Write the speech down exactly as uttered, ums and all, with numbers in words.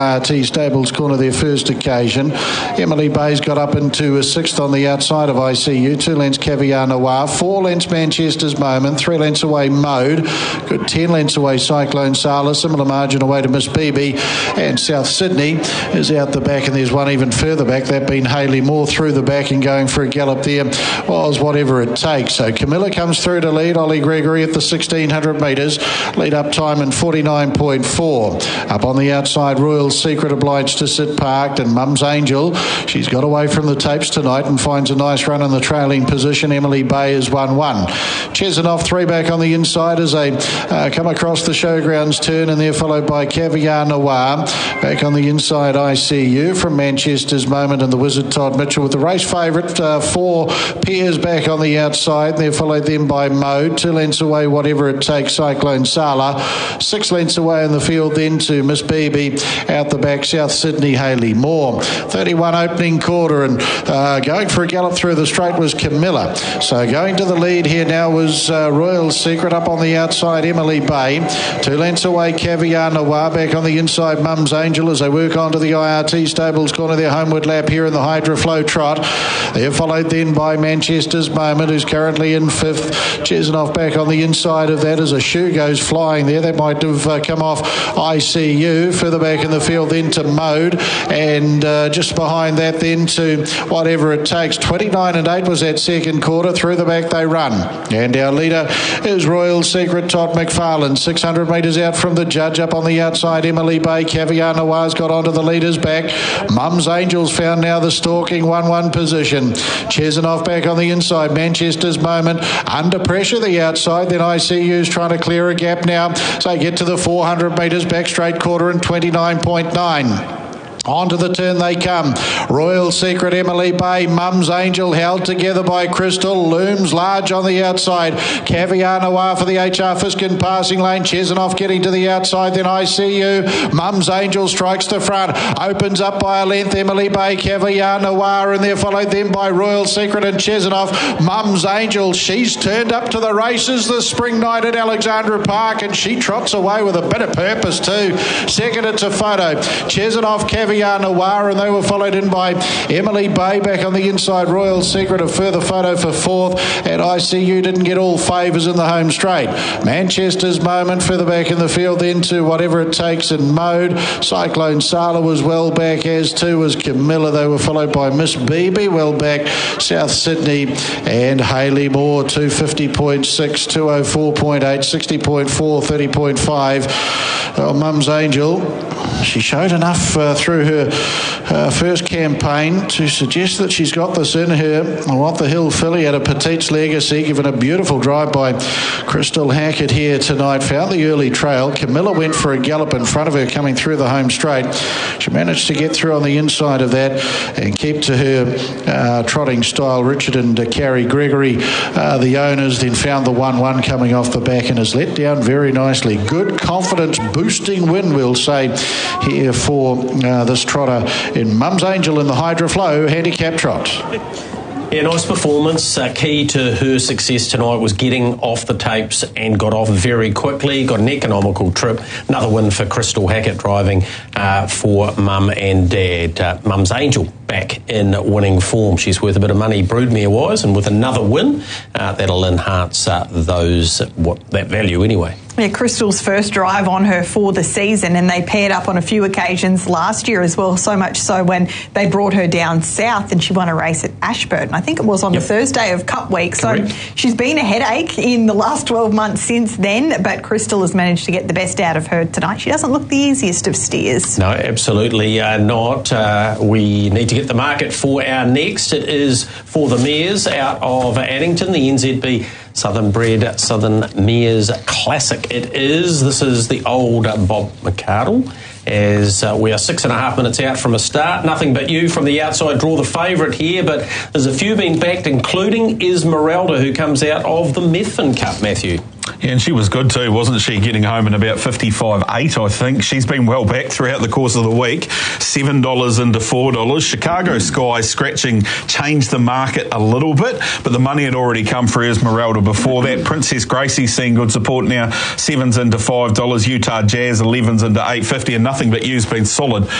R T Stables corner their first occasion. Emily Bay's got up into a sixth on the outside of I C U. Two lengths Caviar Noir. Four lengths Manchester's Moment. Three lengths away Mode. Good ten lengths away Cyclone Sala. Similar margin away to Miss B B. And South Sydney is out the back, and there's one even further back. That being Hayley Moore through the back and going for a gallop there was Whatever It Takes. So Camilla comes through to lead. Ollie Gregory at the sixteen hundred metres. Lead up time in forty-nine point four. Up on the outside, Royal Secret obliged to sit parked, and Mum's Angel, she's got away from the tapes tonight and finds a nice run in the trailing position. Emily Bay is one one. Chesanoff three back on the inside as they uh, come across the showgrounds turn, and they're followed by Caviar Noir. Back on the inside, I C U from Manchester's Moment and the Wizard Todd Mitchell with the race favourite. Uh, four pairs back on the outside. They're followed then by Mode. Two lengths away, Whatever It Takes, Cyclone Sala. Six lengths away in the field then to Miss B B. Out the back, South Sydney, Hayley Moore. thirty-one opening quarter, and uh, going for a gallop through the straight was Camilla. So going to the lead here now was uh, Royal Secret. Up on the outside, Emily Bay. Two lengths away, Caviar Noir. Back on the inside, Mum's Angel as they work on to the I R T Stables corner, their homeward lap here in the Hydroflow trot. They're followed then by Manchester's Moment, who's currently in fifth. Chesanoff back on the inside of that as a shoe goes flying there. That might have uh, come off I C U. Further back in the field then to Mode, and uh, just behind that then to Whatever It Takes. twenty-nine and eight was that second quarter. Through the back they run, and our leader is Royal Secret, Todd McFarlane. six hundred metres out from the judge. Up on the outside, Emily Bay. Caviar Noir's got onto the leader's back. Mum's Angels found now the stalking one one position. Chesanoff back on the inside. Manchester's Moment under pressure the outside. Then I C U's trying to clear a gap now. So get to the four hundred metres back straight quarter in twenty-nine point nine. Onto the turn they come. Royal Secret, Emily Bay, Mum's Angel held together by Crystal. Looms large on the outside. Caviar Noir for the H R Fiskin passing lane. Chesanoff getting to the outside. Then I C U. Mum's Angel strikes the front. Opens up by a length. Emily Bay, Caviar Noir, and they're followed then by Royal Secret and Chesanoff. Mum's Angel, she's turned up to the races this spring night at Alexandra Park, and she trots away with a bit of purpose too. Second, it's a photo. Chesanoff, Caviar Noir, and they were followed in by Emily Bay back on the inside. Royal Secret, a further photo for fourth, and I C U didn't get all favours in the home straight. Manchester's Moment further back in the field then to Whatever It Takes in Mode. Cyclone Sala was well back, as too was Camilla. They were followed by Miss B B well back, South Sydney and Hayley Moore. two fifty point six, two oh four point eight, sixty point four, thirty point five. Oh, Mum's Angel, she showed enough uh, through her uh, first campaign to suggest that she's got this in her. I want the Hill filly at a Petite's Legacy, given a beautiful drive by Crystal Hackett here tonight. Found the early trail. Camilla went for a gallop in front of her coming through the home straight. She managed to get through on the inside of that and keep to her uh, trotting style. Richard and uh, Carrie Gregory, uh, the owners, then found the one one coming off the back and has let down very nicely. Good confidence boosting win, we'll say, here for uh, this trotter in Mum's Angel in the Hydroflow handicap trot. Yeah, nice performance. Uh, key to her success tonight was getting off the tapes and got off very quickly. Got an economical trip. Another win for Crystal Hackett driving uh, for Mum and Dad. Uh, Mum's Angel back in winning form. She's worth a bit of money broodmare-wise, and with another win, uh, that'll enhance uh, those what that value anyway. Yeah, Crystal's first drive on her for the season, and they paired up on a few occasions last year as well, so much so when they brought her down south and she won a race at Ashburton. I think it was on yep. the Thursday of Cup Week. So Correct. She's been a headache in the last twelve months since then, but Crystal has managed to get the best out of her tonight. She doesn't look the easiest of steers. No, absolutely uh, not. Uh, we need to get the market for our next. It is for the mares out of Addington, the N Z B Southern Bred Southern Mares Classic. It is. This is the old Bob McArdle. As uh, we are six and a half minutes out from a start. Nothing But You from the outside draw the favourite here, but there's a few being backed, including Esmeralda, who comes out of the Methven Cup, Matthew. Yeah, and she was good too, wasn't she? Getting home in about fifty-five eight, I think. She's been well back throughout the course of the week. seven dollars into four dollars. Chicago Sky scratching changed the market a little bit, but the money had already come through Esmeralda before that. Princess Gracie seeing good support now. sevens into five dollars. Utah Jazz elevens into eight fifty, and Nothing But You's been solid